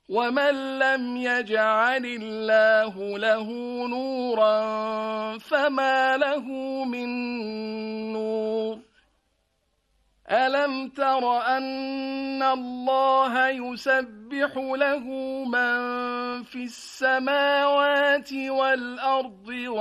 ومن لم يجعل الله له نورا فما له من نور ألم تر أن الله يسبح له من في السماوات والأرض